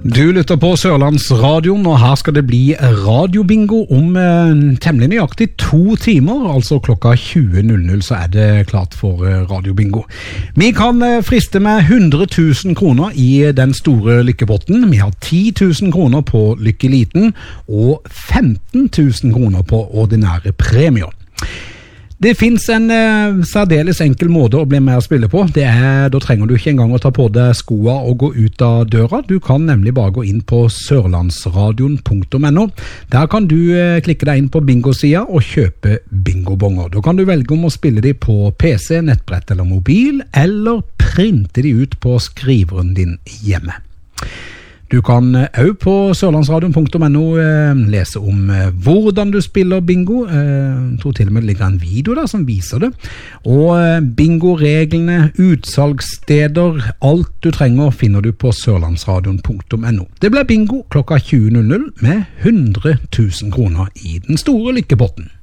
Du lytter på Sørlandsradioen, og her skal det bli radiobingo om temmelig nøyaktig 2 timer, altså klokka 20.00 så er det klart for radiobingo. Vi kan friste med 100 000 kroner i den store lykkepotten. Vi har 10 000 kroner på Lykkeliten og 15 000 kroner på ordinære premier. Det finns en særdeles enkel måte å bli med å spille på. Da trenger du ikke engang å ta på deg skoa og gå ut av døra. Du kan nemlig bare gå inn på sørlandsradion.no. Der kan du klikke deg inn på bingosida og kjøpe bingobonger. Da kan du velge om å spille de på PC, nettbrett eller mobil, eller printe de ut på skriveren din hjemme. Du kan også på sørlandsradion.no lese om hvordan du spiller bingo. Jeg tror til og med det ligger en video der som viser det. Og bingoreglene, utsalgssteder, alt du trenger finner du på sørlandsradion.no. Det blir bingo klokka 20.00 med 100 000 kroner i den store lykkepotten.